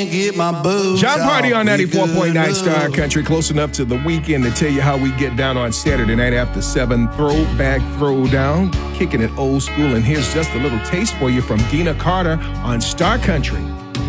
can't get my boots John Party off. on We 94.9 good Star love. Country, close enough to the weekend to tell you how we get down on Saturday night after 7. Throwback Throwdown, kicking it old school. And here's just a little taste for you from Dina Carter on Star Country.